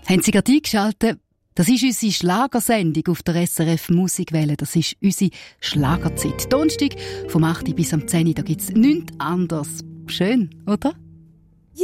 Haben Sie gerade eingeschaltet? Das ist unsere Schlagersendung auf der SRF Musikwelle. Das ist unsere Schlagerzeit. Donnerstag vom 8. bis am 10. Da gibt es nichts anderes. Schön, oder?